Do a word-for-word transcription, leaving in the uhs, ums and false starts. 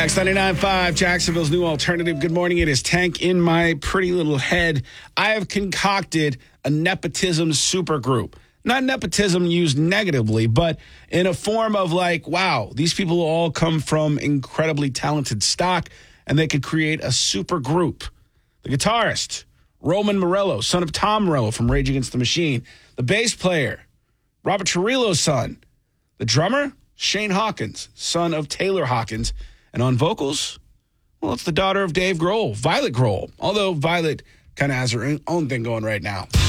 X ninety-nine point five, Jacksonville's new alternative. Good morning. It is Tank in my pretty little head. I have concocted a nepotism supergroup. Not nepotism used negatively, but in a form of like, wow, these people all come from incredibly talented stock, and they could create a super group. The guitarist, Roman Morello, son of Tom Morello from Rage Against the Machine. The bass player, Robert Trujillo's son. The drummer, Shane Hawkins, son of Taylor Hawkins. And on vocals, well, it's the daughter of Dave Grohl, Violet Grohl. Although Violet kind of has her own thing going right now.